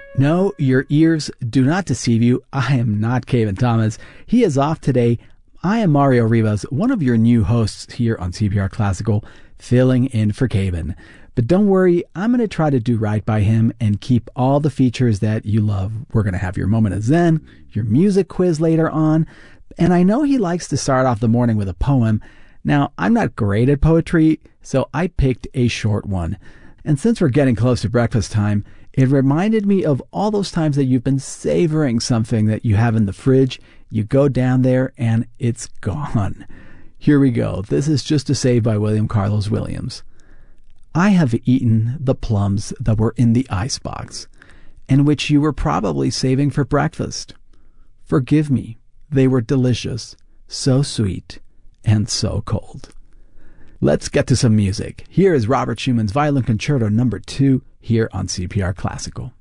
No, your ears do not deceive you. I am not Kevin Thomas. He is off today. I am Mario Rivas, one of your new hosts here on CPR Classical, filling in for Kevin. But don't worry, I'm going to try to do right by him and keep all the features that you love. We're going to have your moment of Zen, your music quiz later on, and I know he likes to start off the morning with a poem. Now, I'm not great at poetry, so I picked a short one. And since we're getting close to breakfast time, it reminded me of all those times that you've been savoring something that you have in the fridge. You go down there and it's gone. Here we go. This is Just a Save by William Carlos Williams. I have eaten the plums that were in the icebox, and which you were probably saving for breakfast. Forgive me, they were delicious, so sweet, and so cold. Let's get to some music. Here is Robert Schumann's Violin Concerto No. 2 here on CPR Classical.